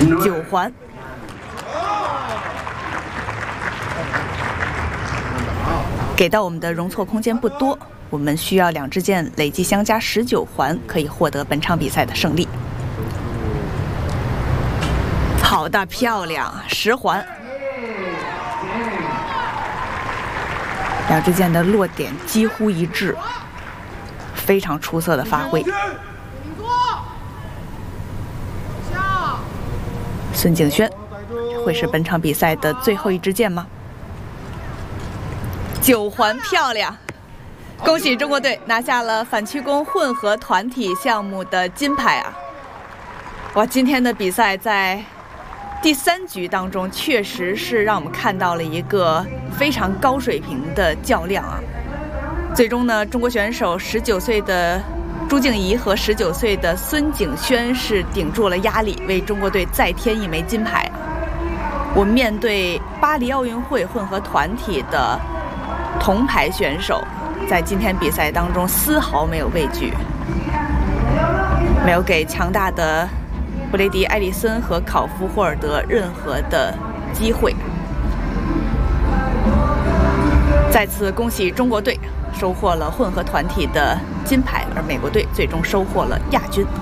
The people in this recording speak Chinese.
9环。给到我们的容错空间不多，我们需要2支箭累计相加19环，可以获得本场比赛的胜利。好的，漂亮，10环。2支箭的落点几乎一致，非常出色的发挥。孙景轩会是本场比赛的最后1支箭吗？9环，漂亮！恭喜中国队拿下了反曲弓混合团体项目的金牌啊！哇，今天的比赛在第3局当中，确实是让我们看到了一个非常高水平的较量啊！最终呢，中国选手19岁的朱静怡和19岁的孙景轩是顶住了压力，为中国队再添1枚金牌。我们面对巴黎奥运会混合团体的铜牌选手，在今天比赛当中丝毫没有畏惧，没有给强大的布雷迪·埃里森和考夫·霍尔德任何的机会。再次恭喜中国队收获了混合团体的金牌，而美国队最终收获了亚军。